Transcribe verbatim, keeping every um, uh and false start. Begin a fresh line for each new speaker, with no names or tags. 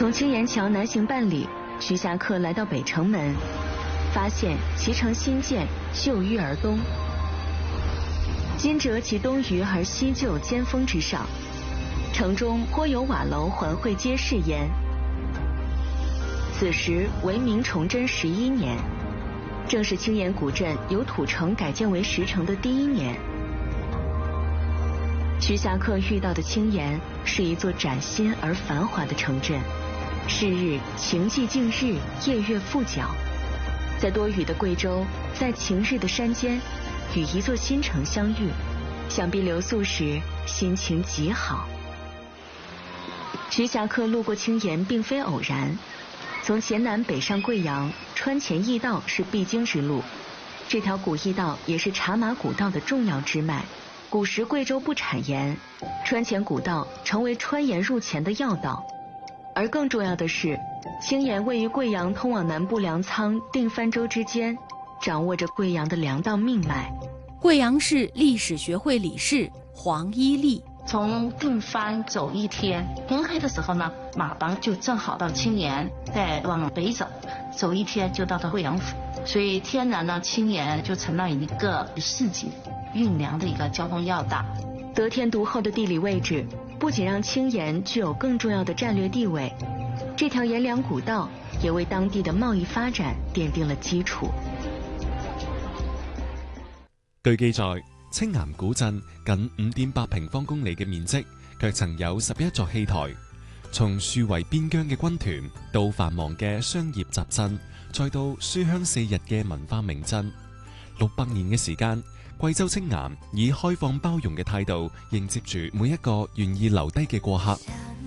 从青岩桥南行半里，徐霞客来到北城门，发现其城新建，就于而东。今折其东隅而西就尖峰之上，城中颇有瓦楼环会街市焉。此时为明崇祯十一年，正是青岩古镇由土城改建为石城的第一年。徐霞客遇到的青岩是一座崭新而繁华的城镇，是日晴寂静日，夜月复角。在多雨的贵州，在晴日的山间，与一座新城相遇，想必留宿时心情极好。徐霞客路过青岩并非偶然，从黔南北上贵阳，川黔驿道是必经之路，这条古驿道也是茶马古道的重要支脉。古时贵州不产盐，川黔古道成为川盐入黔的要道。而更重要的是，青岩位于贵阳通往南部粮仓定番州之间，掌握着贵阳的粮道命脉。
贵阳市历史学会理事黄一利，
从定番走一天，天黑的时候呢，马帮就正好到青岩，再往北走，走一天就到了贵阳府。所以天然呢，青岩就成了一个市集运粮的一个交通要道。
得天独厚的地理位置，不仅让青岩具有更重要的战略地位，这条沿粮古道也为当地的贸易发展奠定了基础。
據記載，青岩古鎮近五點八平方公里嘅面積，卻曾有十一座戲台。從戍圍邊疆嘅軍團，到繁忙嘅商業集鎮，再到書香四日嘅文化名鎮，六百年嘅時間，貴州青岩以開放包容嘅態度迎接住每一個願意留低嘅過客。